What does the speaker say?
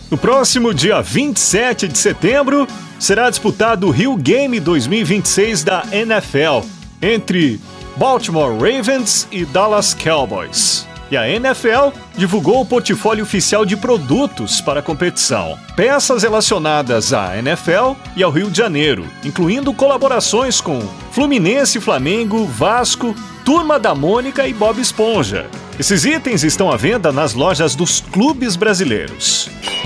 No próximo dia 27 de setembro, será disputado o Rio Game 2026 da NFL, entre Baltimore Ravens e Dallas Cowboys. E a NFL divulgou o portfólio oficial de produtos para a competição. Peças relacionadas à NFL e ao Rio de Janeiro, incluindo colaborações com Fluminense, Flamengo, Vasco, Turma da Mônica e Bob Esponja. Esses itens estão à venda nas lojas dos clubes brasileiros.